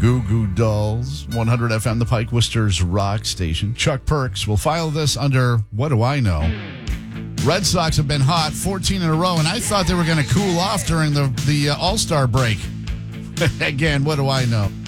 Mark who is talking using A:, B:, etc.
A: Goo Goo Dolls, 100 FM, the Pike Worcester's rock station. Chuck Perks will file this under What Do I Know? Red Sox have been hot 14 in a row, and I thought they were going to cool off during the All-Star break. Again, what do I know?